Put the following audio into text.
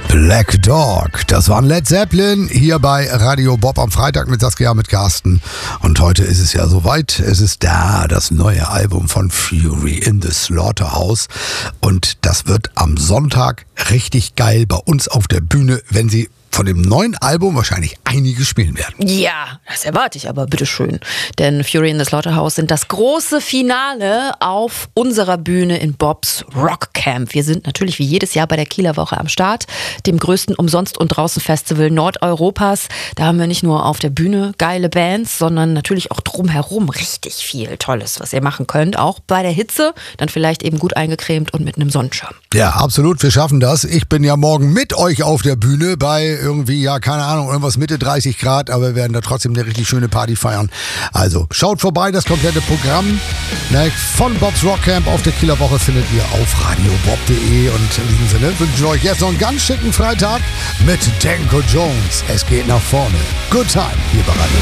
Black Dog, das waren Led Zeppelin hier bei Radio Bob am Freitag mit Saskia, mit Carsten. Und heute ist es ja soweit, es ist da, das neue Album von Fury in the Slaughterhouse. Und das wird am Sonntag richtig geil bei uns auf der Bühne, wenn sie von dem neuen Album wahrscheinlich einige spielen werden. Ja, das erwarte ich aber, bitteschön. Denn Fury in the Slaughterhouse sind das große Finale auf unserer Bühne in Bobs Rock Camp. Wir sind natürlich wie jedes Jahr bei der Kieler Woche am Start, dem größten Umsonst- und Draußen-Festival Nordeuropas. Da haben wir nicht nur auf der Bühne geile Bands, sondern natürlich auch drumherum richtig viel Tolles, was ihr machen könnt. Auch bei der Hitze, dann vielleicht eben gut eingecremt und mit einem Sonnenschirm. Ja, absolut, wir schaffen das. Ich bin ja morgen mit euch auf der Bühne bei irgendwie, ja, keine Ahnung, irgendwas Mitte 30 Grad, aber wir werden da trotzdem eine richtig schöne Party feiern. Also, schaut vorbei, das komplette Programm von Bobs Rock Camp auf der Kieler Woche findet ihr auf radiobob.de. Und in diesem Sinne wünschen wir euch jetzt noch einen ganz schicken Freitag mit Danko Jones. Es geht nach vorne. Good time hier bei Radio